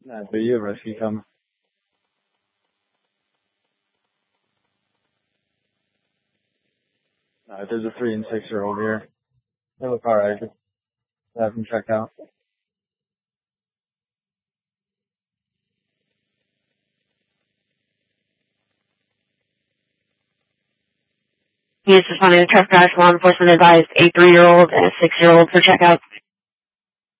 Nah, but you have rescue coming. There's a 3 and 6-year-old here. They look alright. Just have them checked out. He is responding to traffic crash. Law enforcement advised a 3-year-old and a 6-year-old for checkout.